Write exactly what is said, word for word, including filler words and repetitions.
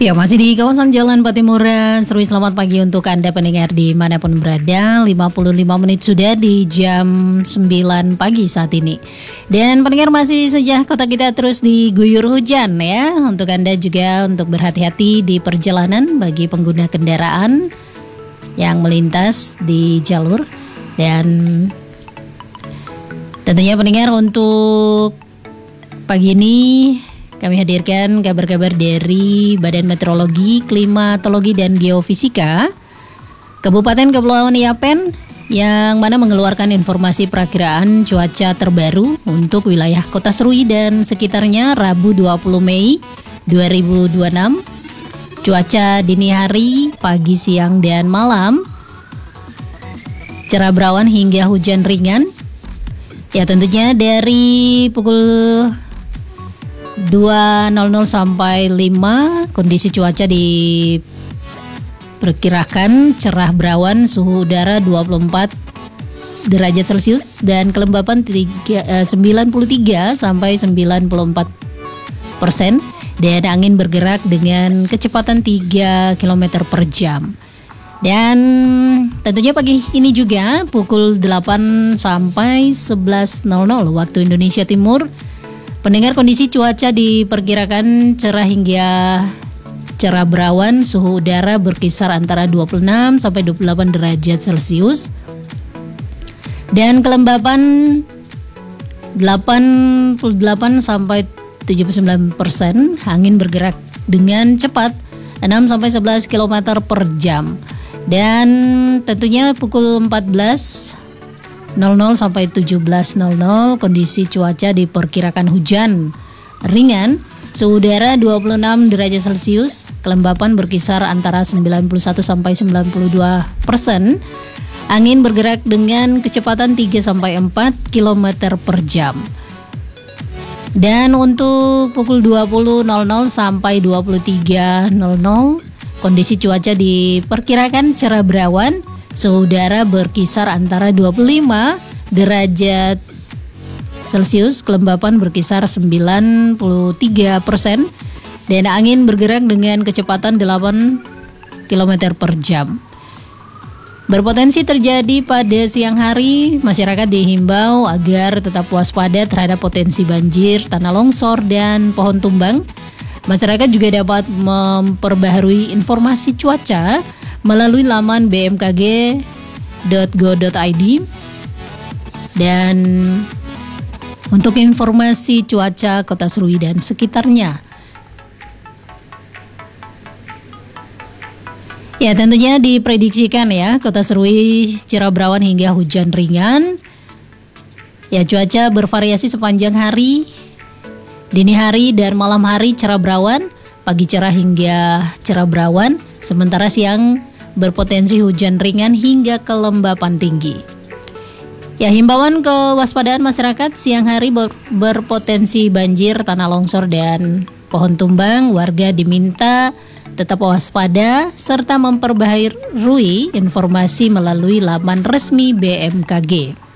Ya, masih di kawasan Jalan Patimura. Serui selamat pagi untuk Anda pendengar dimanapun berada. lima puluh lima menit sudah di jam sembilan pagi saat ini. Dan pendengar, masih saja kota kita terus diguyur hujan ya. Untuk Anda juga untuk berhati-hati di perjalanan bagi pengguna kendaraan yang melintas di jalur. Dan tentunya pendengar, untuk pagi ini kami hadirkan kabar-kabar dari Badan Meteorologi, Klimatologi, dan Geofisika Kabupaten Kepulauan Yapen yang mana mengeluarkan informasi perakiraan cuaca terbaru untuk wilayah Kota Serui dan sekitarnya Rabu dua puluh Mei dua ribu dua puluh enam. Cuaca dini hari, pagi, siang, dan malam cerah berawan hingga hujan ringan. Ya, tentunya dari pukul dua nol nol sampai lima, kondisi cuaca diperkirakan cerah berawan, suhu udara dua puluh empat derajat Celcius dan kelembapan sembilan puluh tiga sampai sembilan puluh empat persen dan angin bergerak dengan kecepatan tiga kilometer per jam. Dan tentunya pagi ini juga pukul delapan sampai sebelas nol nol waktu Indonesia Timur, pendengar, kondisi cuaca diperkirakan cerah hingga cerah berawan, suhu udara berkisar antara dua puluh enam sampai dua puluh delapan derajat Celcius. Dan kelembapan delapan puluh delapan sampai tujuh puluh sembilan persen, angin bergerak dengan cepat enam sampai sebelas kilometer per jam. Dan tentunya pukul empat belas nol nol sampai tujuh belas nol nol, kondisi cuaca diperkirakan hujan ringan, suhu udara dua puluh enam derajat Celcius, kelembapan berkisar antara sembilan puluh satu sampai sembilan puluh dua persen, angin bergerak dengan kecepatan tiga sampai empat kilometer per jam. Dan untuk pukul dua puluh nol nol sampai dua puluh tiga nol nol, kondisi cuaca diperkirakan cerah berawan, suhu udara berkisar antara dua puluh lima derajat Celcius, kelembapan berkisar sembilan puluh tiga persen, dan angin bergerak dengan kecepatan delapan kilometer per jam. Berpotensi terjadi pada siang hari, masyarakat dihimbau agar tetap waspada terhadap potensi banjir, tanah longsor, dan pohon tumbang. Masyarakat juga dapat memperbaharui informasi cuaca melalui laman b m k g dot go dot i d. Dan untuk informasi cuaca Kota Serui dan sekitarnya, ya tentunya diprediksikan ya, Kota Serui cerah berawan hingga hujan ringan. Ya, cuaca bervariasi sepanjang hari. Dini hari dan malam hari cerah berawan, pagi cerah hingga cerah berawan, sementara siang berpotensi hujan ringan hingga kelembapan tinggi. Ya, himbauan kewaspadaan masyarakat, siang hari ber- berpotensi banjir, tanah longsor, dan pohon tumbang. Warga diminta tetap waspada serta memperbaharui informasi melalui laman resmi B M K G.